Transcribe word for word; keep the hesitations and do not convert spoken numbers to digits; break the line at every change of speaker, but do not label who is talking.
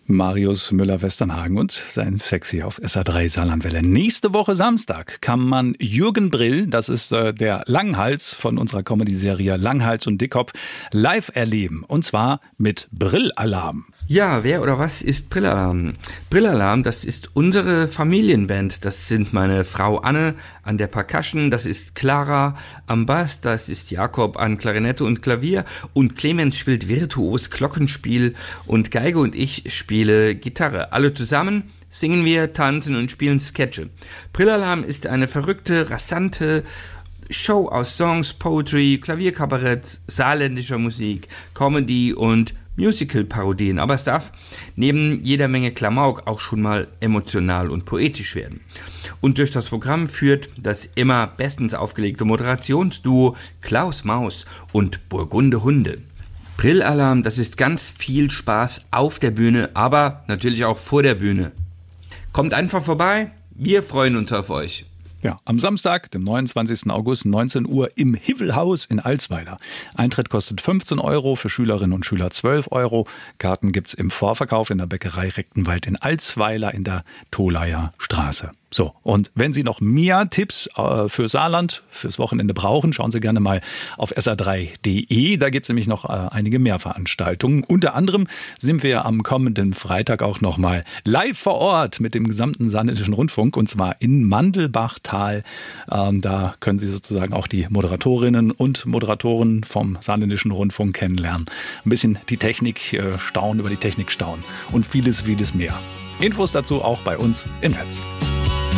Marius Müller-Westernhagen und sein Sexy auf S R drei Saarlandwelle. Nächste Woche Samstag kann man Jürgen Brill, das ist äh, der Langhals von unserer Comedy-Serie Langhals und Dickkopf, live erleben. Und zwar mit Brillalarm.
Ja, wer oder was ist Brillalarm? Brillalarm, das ist unsere Familienband. Das sind meine Frau Anne an der Percussion, das ist Clara am Bass, das ist Jakob an Klarinette und Klavier und Clemens spielt virtuos Glockenspiel und Geige und ich spiele Gitarre. Alle zusammen singen wir, tanzen und spielen Sketche. Brillalarm ist eine verrückte, rasante Show aus Songs, Poetry, Klavierkabarett, saarländischer Musik, Comedy und Musical-Parodien, aber es darf neben jeder Menge Klamauk auch schon mal emotional und poetisch werden. Und durch das Programm führt das immer bestens aufgelegte Moderationsduo Klaus Maus und Burgunde Hunde. Brillalarm, das ist ganz viel Spaß auf der Bühne, aber natürlich auch vor der Bühne. Kommt einfach vorbei, wir freuen uns auf euch.
Ja, am Samstag, dem neunundzwanzigsten August, neunzehn Uhr im Hivvelhaus in Alsweiler. Eintritt kostet fünfzehn Euro, für Schülerinnen und Schüler zwölf Euro. Karten gibt's im Vorverkauf in der Bäckerei Rechtenwald in Alsweiler in der Tholaier Straße. So, und wenn Sie noch mehr Tipps äh, für Saarland, fürs Wochenende brauchen, schauen Sie gerne mal auf S R drei punkt de. Da gibt's nämlich noch äh, einige mehr Veranstaltungen. Unter anderem sind wir am kommenden Freitag auch noch mal live vor Ort mit dem gesamten Saarländischen Rundfunk, und zwar in Mandelbachtal. Ähm, da können Sie sozusagen auch die Moderatorinnen und Moderatoren vom Saarländischen Rundfunk kennenlernen. Ein bisschen die Technik äh, staunen, über die Technik staunen und vieles, vieles mehr. Infos dazu auch bei uns im Netz.